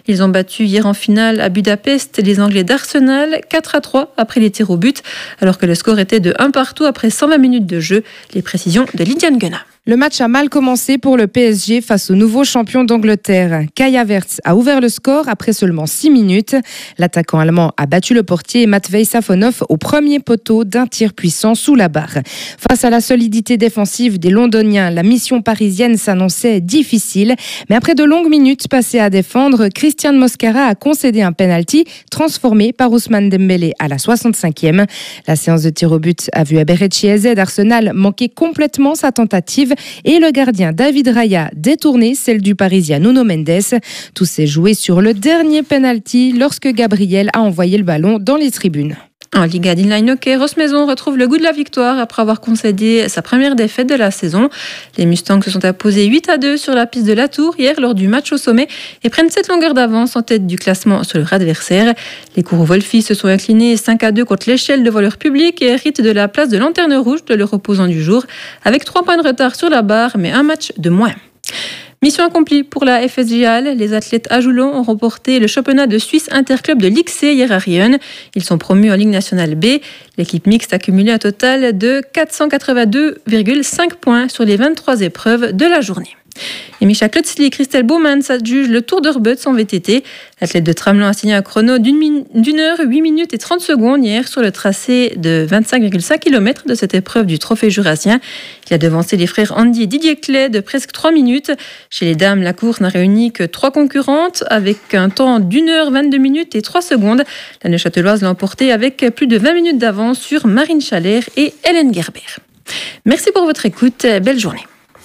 Ils ont battu hier en finale à Budapest les Anglais d'Arsenal 4-3 après les tirs au but, alors que le score était de 1-1 après 120 minutes de jeu. Les précisions de Lydiane Guenat. Le match a mal commencé pour le PSG face au nouveau champion d'Angleterre. Kai Havertz a ouvert le score après seulement 6 minutes. L'attaquant allemand a battu le portier Matvei Safonov au premier poteau d'un tir puissant sous la barre. Face à la solidité défensive des Londoniens, la mission parisienne s'annonçait difficile. Mais après de longues minutes passées à défendre, Christian Mosquera a concédé un penalty transformé par Ousmane Dembélé à la 65e. La séance de tir au but a vu Eberechi Eze d'Arsenal manquer complètement sa tentative et le gardien David Raya détourner celle du Parisien Nuno Mendes. Tout s'est joué sur le dernier penalty lorsque Gabriel a envoyé le ballon dans les tribunes. En Liga d'Inline Hockey, Rossmaison retrouve le goût de la victoire après avoir concédé sa première défaite de la saison. Les Mustangs se sont imposés 8-2 sur la piste de la Tour hier lors du match au sommet et prennent 7 longueurs d'avance en tête du classement sur leur adversaire. Les Kourou-Wolfis se sont inclinés 5-2 contre l'échelle devant leur public et héritent de la place de lanterne rouge de leur opposant du jour avec 3 points de retard sur la barre mais un match de moins. Mission accomplie pour la FSJ Halle. Les athlètes ajoulons ont remporté le championnat de Suisse interclub de Ligue C hier à Rion. Ils sont promus en Ligue nationale B. L'équipe mixte a cumulé un total de 482,5 points sur les 23 épreuves de la journée. Et Micha Klutzli et Christelle Baumann s'adjugent le Tour de Rebeuth en VTT. L'athlète de Tramelan a signé un chrono d'une heure, 8 minutes et 30 secondes hier sur le tracé de 25,5 km de cette épreuve du Trophée Jurassien. Il a devancé les frères Andy et Didier Clay de presque 3 minutes. Chez les dames, la course n'a réuni que 3 concurrentes avec un temps d'1 heure, 22 minutes et 3 secondes. La Neuchâteloise l'a emporté avec plus de 20 minutes d'avance sur Marine Chalère et Hélène Gerber. Merci pour votre écoute. Belle journée.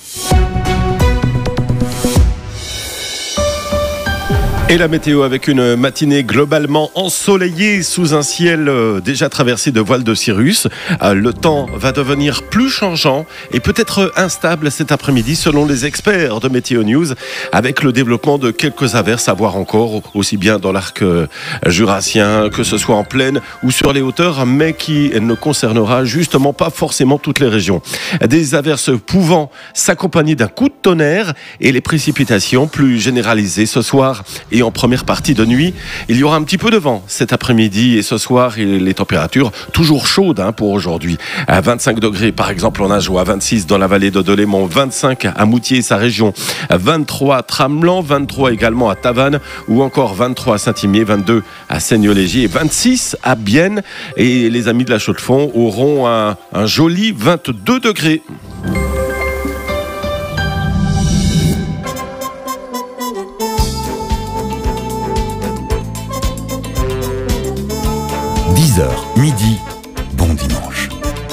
Et la météo avec une matinée globalement ensoleillée sous un ciel déjà traversé de voiles de cirrus. Le temps va devenir plus changeant et peut-être instable cet après-midi selon les experts de Météo News, avec le développement de quelques averses à voir encore, aussi bien dans l'arc jurassien que ce soit en plaine ou sur les hauteurs, mais qui ne concernera justement pas forcément toutes les régions. Des averses pouvant s'accompagner d'un coup de tonnerre et les précipitations plus généralisées ce soir. Et en première partie de nuit, il y aura un petit peu de vent cet après-midi et ce soir, les températures toujours chaudes pour aujourd'hui. À 25 degrés par exemple en Ajoie, à 26 dans la vallée de Delémont, 25 à Moutier et sa région, 23 à Tramelan, 23 également à Tavannes ou encore 23 à Saint-Imier, 22 à Seigneur-Légier et 26 à Bienne. Et les amis de la Chaux-de-Fonds auront un joli 22 degrés. Midi, bon dimanche.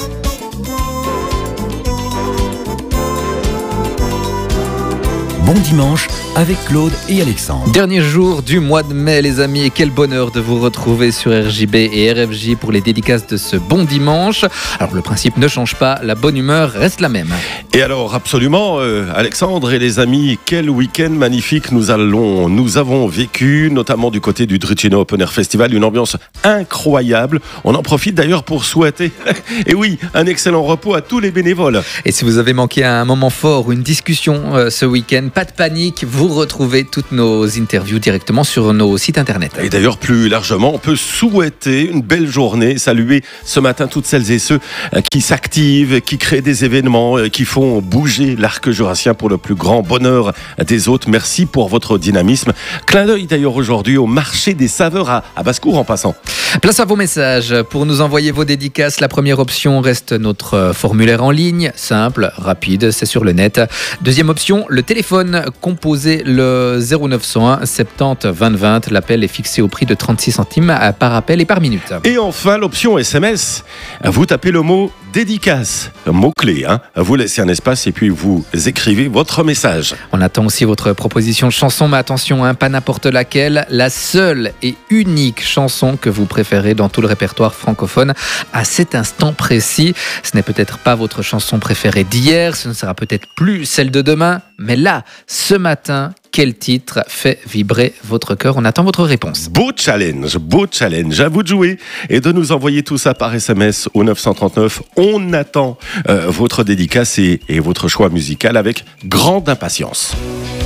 Bon dimanche avec Claude et Alexandre. Dernier jour du mois de mai les amis et quel bonheur de vous retrouver sur RJB et RFJ pour les dédicaces de ce bon dimanche. Alors le principe ne change pas, la bonne humeur reste la même. Et alors absolument Alexandre et les amis, quel week-end magnifique nous avons vécu, notamment du côté du Drutino Open Air Festival, une ambiance incroyable. On en profite d'ailleurs pour souhaiter et oui, un excellent repos à tous les bénévoles. Et si vous avez manqué un moment fort ou une discussion ce week-end, pas de panique, vous retrouvez toutes nos interviews directement sur nos sites internet. Et d'ailleurs, plus largement, on peut souhaiter une belle journée, saluer ce matin toutes celles et ceux qui s'activent, qui créent des événements, qui font bouger l'arc jurassien pour le plus grand bonheur des autres. Merci pour votre dynamisme. Clin d'œil d'ailleurs aujourd'hui au marché des saveurs à Basse-Cour en passant. Place à vos messages. Pour nous envoyer vos dédicaces, la première option reste notre formulaire en ligne. Simple, rapide, c'est sur le net. Deuxième option, le téléphone. Composez le 0901 70 20 20. L'appel est fixé au prix de 36 centimes par appel et par minute. Et enfin, l'option SMS. Vous tapez le mot dédicace, mot-clé. Vous laissez un espace et puis vous écrivez votre message. On attend aussi votre proposition de chanson, mais attention, pas n'importe laquelle. La seule et unique chanson que vous préférez dans tout le répertoire francophone à cet instant précis. Ce n'est peut-être pas votre chanson préférée d'hier, ce ne sera peut-être plus celle de demain, mais là, ce matin, quel titre fait vibrer votre cœur? On attend votre réponse. Beau challenge. À vous de jouer et de nous envoyer tout ça par SMS au 939. On attend votre dédicace et votre choix musical avec grande impatience.